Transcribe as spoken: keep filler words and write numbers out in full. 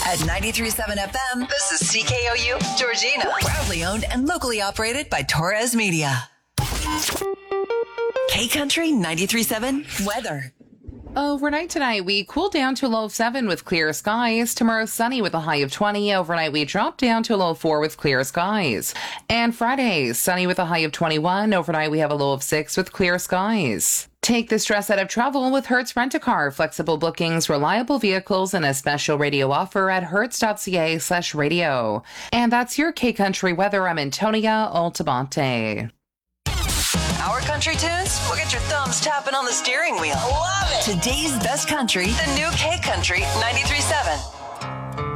At ninety-three point seven F M, this is C K O U Georgina. Proudly owned and locally operated by Torres Media. K-Country ninety-three point seven weather. Overnight tonight, we cool down to a low of seven with clear skies. Tomorrow, sunny with a high of twenty. Overnight, we drop down to a low of four with clear skies. And Friday, sunny with a high of twenty-one. Overnight, we have a low of six with clear skies. Take the stress out of travel with Hertz Rent-A-Car. Flexible bookings, reliable vehicles, and a special radio offer at hertz.ca slash radio. And that's your K-Country weather. I'm Antonia Altamonte. Our country tunes will get your thumbs tapping on the steering wheel. Love it! Today's best country, the new K-Country ninety-three point seven.